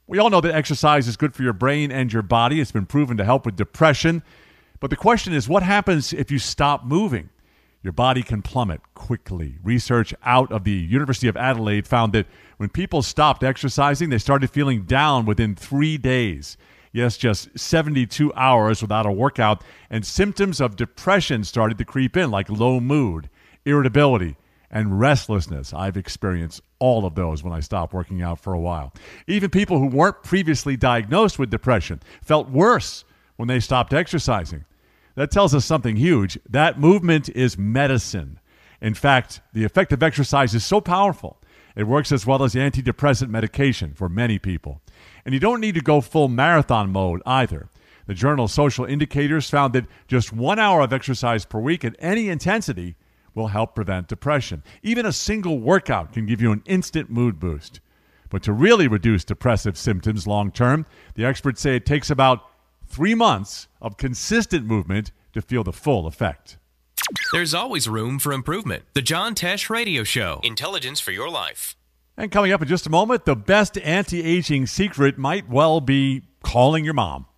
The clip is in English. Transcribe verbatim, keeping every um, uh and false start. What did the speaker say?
We all know that exercise is good for your brain and your body. It's been proven to help with depression. But the question is, what happens if you stop moving? Your body can plummet quickly. Research out of the University of Adelaide found that when people stopped exercising, they started feeling down within three days. Yes, just seventy-two hours without a workout, and symptoms of depression started to creep in, like low mood, irritability, and restlessness. I've experienced all of those when I stopped working out for a while. Even people who weren't previously diagnosed with depression felt worse when they stopped exercising. That tells us something huge. That movement is medicine. In fact, the effect of exercise is so powerful, it works as well as antidepressant medication for many people. And you don't need to go full marathon mode either. The journal Social Indicators found that just one hour of exercise per week at any intensity will help prevent depression. Even a single workout can give you an instant mood boost. But to really reduce depressive symptoms long term, the experts say it takes about three months of consistent movement to feel the full effect. There's always room for improvement. The John Tesh Radio Show. Intelligence for your life. And coming up in just a moment, the best anti-aging secret might well be calling your mom.